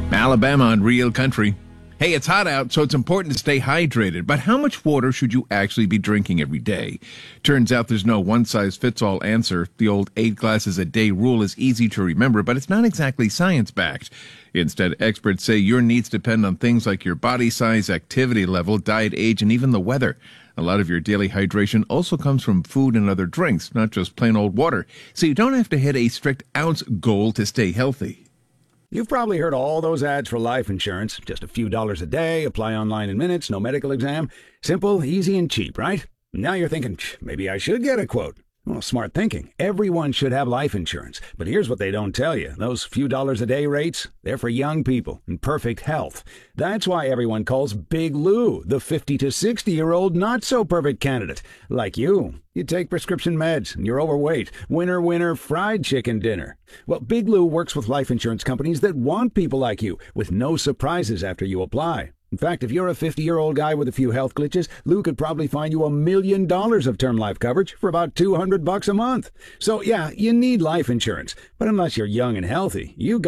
Alabama on Real Country. Hey, it's hot out, so it's important to stay hydrated. But how much water should you actually be drinking every day? Turns out there's no one-size-fits-all answer. The old 8 glasses a day rule is easy to remember, but it's not exactly science-backed. Instead, experts say your needs depend on things like your body size, activity level, diet, age, and even the weather. A lot of your daily hydration also comes from food and other drinks, not just plain old water. So you don't have to hit a strict ounce goal to stay healthy. You've probably heard all those ads for life insurance. Just a few dollars a day, apply online in minutes, no medical exam. Simple, easy, and cheap, right? Now you're thinking, maybe I should get a quote. Well, smart thinking. Everyone should have life insurance. But here's what they don't tell you. Those few dollars a day rates, they're for young people in perfect health. That's why everyone calls Big Lou the 50 to 60-year-old not-so-perfect candidate. Like you. You take prescription meds and you're overweight. Winner, winner, fried chicken dinner. Well, Big Lou works with life insurance companies that want people like you with no surprises after you apply. In fact, if you're a 50-year-old guy with a few health glitches, Lou could probably find you $1 million of term life coverage for about $200 a month. So yeah, you need life insurance. But unless you're young and healthy, you got